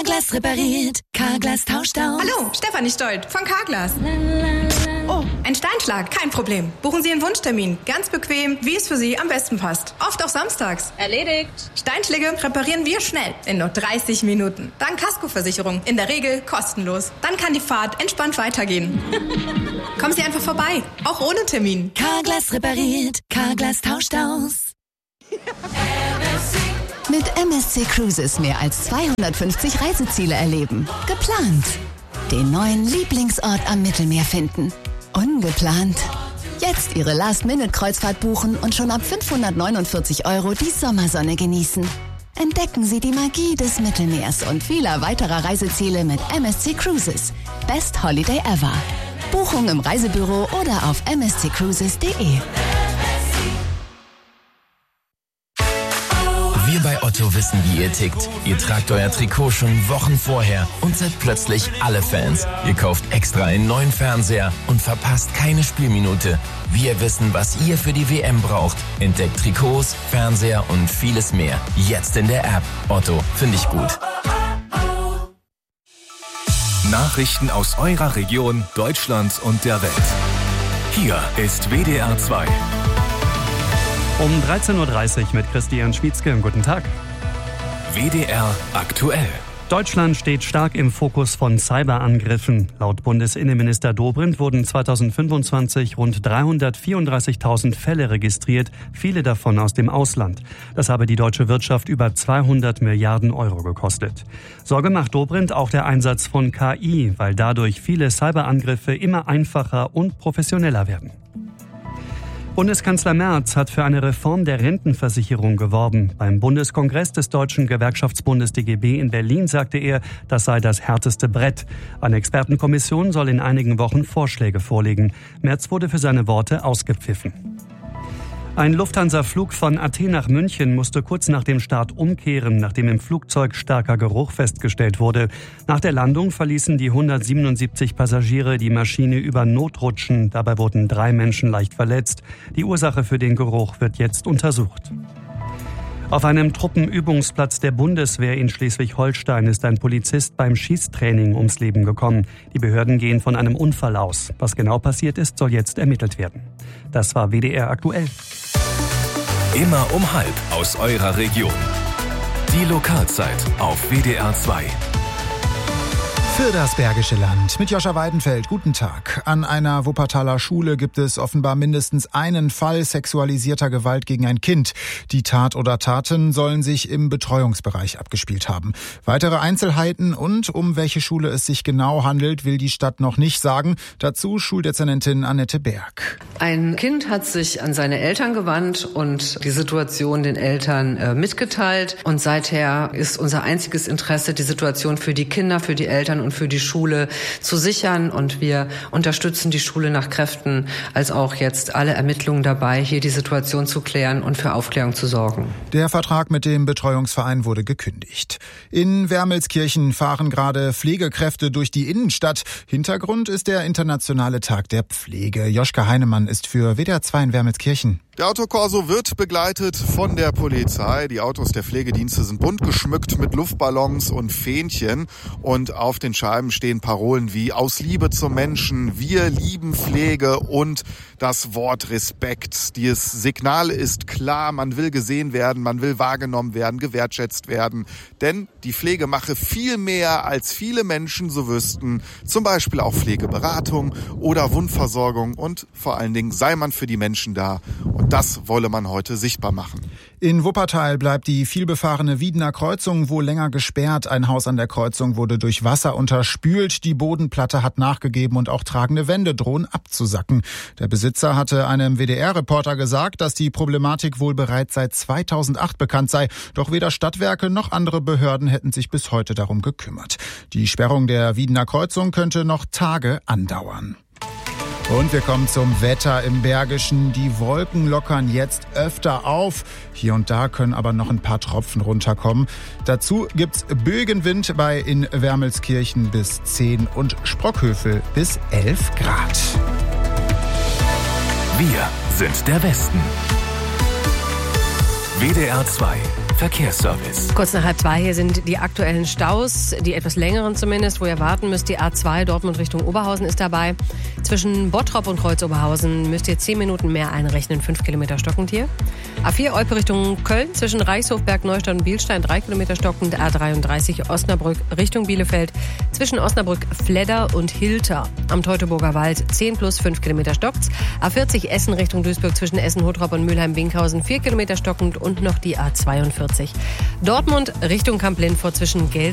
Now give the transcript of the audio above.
Carglass repariert, Carglass tauscht aus. Hallo, Stefanie Stolt von Carglass. Oh, ein Steinschlag, kein Problem. Buchen Sie Ihren Wunschtermin. Ganz bequem, wie es für Sie am besten passt. Oft auch samstags. Erledigt. Steinschläge reparieren wir schnell, in nur 30 Minuten. Dank Kaskoversicherung, in der Regel kostenlos. Dann kann die Fahrt entspannt weitergehen. Kommen Sie einfach vorbei, auch ohne Termin. Carglass repariert, Carglass tauscht aus. Mit MSC Cruises mehr als 250 Reiseziele erleben. Geplant. Den neuen Lieblingsort am Mittelmeer finden. Ungeplant. Jetzt Ihre Last-Minute-Kreuzfahrt buchen und schon ab 549 € die Sommersonne genießen. Entdecken Sie die Magie des Mittelmeers und vieler weiterer Reiseziele mit MSC Cruises. Best Holiday ever. Buchung im Reisebüro oder auf msccruises.de. Wir bei Otto wissen, wie ihr tickt. Ihr tragt euer Trikot schon Wochen vorher und seid plötzlich alle Fans. Ihr kauft extra einen neuen Fernseher und verpasst keine Spielminute. Wir wissen, was ihr für die WM braucht. Entdeckt Trikots, Fernseher und vieles mehr. Jetzt in der App. Otto, finde ich gut. Nachrichten aus eurer Region, Deutschland und der Welt. Hier ist WDR 2. Um 13.30 Uhr mit Christian Schmietzke. Guten Tag. WDR aktuell. Deutschland steht stark im Fokus von Cyberangriffen. Laut Bundesinnenminister Dobrindt wurden 2025 rund 334.000 Fälle registriert, viele davon aus dem Ausland. Das habe die deutsche Wirtschaft über 200 Milliarden € gekostet. Sorge macht Dobrindt auch der Einsatz von KI, weil dadurch viele Cyberangriffe immer einfacher und professioneller werden. Bundeskanzler Merz hat für eine Reform der Rentenversicherung geworben. Beim Bundeskongress des Deutschen Gewerkschaftsbundes DGB in Berlin sagte er, das sei das härteste Brett. Eine Expertenkommission soll in einigen Wochen Vorschläge vorlegen. Merz wurde für seine Worte ausgepfiffen. Ein Lufthansa-Flug von Athen nach München musste kurz nach dem Start umkehren, nachdem im Flugzeug starker Geruch festgestellt wurde. Nach der Landung verließen die 177 Passagiere die Maschine über Notrutschen. Dabei wurden 3 Menschen leicht verletzt. Die Ursache für den Geruch wird jetzt untersucht. Auf einem Truppenübungsplatz der Bundeswehr in Schleswig-Holstein ist ein Polizist beim Schießtraining ums Leben gekommen. Die Behörden gehen von einem Unfall aus. Was genau passiert ist, soll jetzt ermittelt werden. Das war WDR aktuell. Immer um 12:30 aus eurer Region. Die Lokalzeit auf WDR 2. Für das Bergische Land mit Joscha Weidenfeld. Guten Tag. An einer Wuppertaler Schule gibt es offenbar mindestens einen Fall sexualisierter Gewalt gegen ein Kind. Die Tat oder Taten sollen sich im Betreuungsbereich abgespielt haben. Weitere Einzelheiten und um welche Schule es sich genau handelt, will die Stadt noch nicht sagen. Dazu Schuldezernentin Annette Berg. Ein Kind hat sich an seine Eltern gewandt und die Situation den Eltern mitgeteilt. Und seither ist unser einziges Interesse, die Situation für die Kinder, für die Eltern und für die Schule zu sichern. Und wir unterstützen die Schule nach Kräften, als auch jetzt alle Ermittlungen dabei, hier die Situation zu klären und für Aufklärung zu sorgen. Der Vertrag mit dem Betreuungsverein wurde gekündigt. In Wermelskirchen fahren gerade Pflegekräfte durch die Innenstadt. Hintergrund ist der Internationale Tag der Pflege. Joschka Heinemann ist für WDR 2 in Wermelskirchen. Der Autokorso wird begleitet von der Polizei. Die Autos der Pflegedienste sind bunt geschmückt mit Luftballons und Fähnchen. Und auf den Scheiben stehen Parolen wie aus Liebe zum Menschen, wir lieben Pflege und das Wort Respekt. Das Signal ist klar, man will gesehen werden, man will wahrgenommen werden, gewertschätzt werden. Denn die Pflege mache viel mehr, als viele Menschen so wüssten. Zum Beispiel auch Pflegeberatung oder Wundversorgung. Und vor allen Dingen sei man für die Menschen da. Und das wolle man heute sichtbar machen. In Wuppertal bleibt die vielbefahrene Wiedener Kreuzung wohl länger gesperrt. Ein Haus an der Kreuzung wurde durch Wasser unterspült. Die Bodenplatte hat nachgegeben und auch tragende Wände drohen abzusacken. Der Besitzer hatte einem WDR-Reporter gesagt, dass die Problematik wohl bereits seit 2008 bekannt sei. Doch weder Stadtwerke noch andere Behörden hätten sich bis heute darum gekümmert. Die Sperrung der Wiedener Kreuzung könnte noch Tage andauern. Und wir kommen zum Wetter im Bergischen. Die Wolken lockern jetzt öfter auf. Hier und da können aber noch ein paar Tropfen runterkommen. Dazu gibt's Bögenwind bei in Wermelskirchen bis 10 und Sprockhövel bis 11 Grad. Wir sind der Westen. WDR 2 Verkehrsservice. Kurz nach 1:30 hier sind die aktuellen Staus, die etwas längeren zumindest, wo ihr warten müsst. Die A2 Dortmund Richtung Oberhausen ist dabei. Zwischen Bottrop und Kreuz-Oberhausen müsst ihr 10 Minuten mehr einrechnen, 5 Kilometer stockend hier. A4 Olpe Richtung Köln, zwischen Reichshof, Bergneustadt und Bielstein 3 Kilometer stockend. A33 Osnabrück Richtung Bielefeld, zwischen Osnabrück, Fledder und Hilter am Teutoburger Wald 10 plus 5 Kilometer stockt. A40 Essen Richtung Duisburg, zwischen Essen, Hottrop und Mülheim-Winkhausen 4 Kilometer stockend und noch die A42. Dortmund Richtung Kamp-Lindfort zwischen Gels